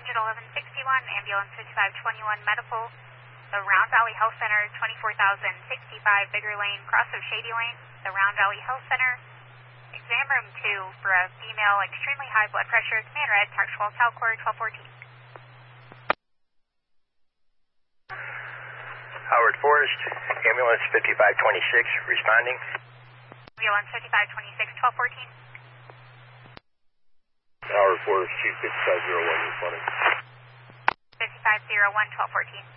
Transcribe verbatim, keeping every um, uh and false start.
engine eleven sixty-one, ambulance fifty-five twenty-one, medical, the Round Valley Health Center, twenty-four thousand sixty-five, Bigger Lane, cross of Shady Lane, the Round Valley Health Center, exam room two for a female, extremely high blood pressure, command red, tactual Calcor twelve fourteen. Howard Forest, ambulance fifty-five twenty-six, responding. Ambulance fifty-five twenty-six, twelve fourteen. Howard Forest, Chief fifty-five oh one, responding. fifty-five oh one, twelve fourteen.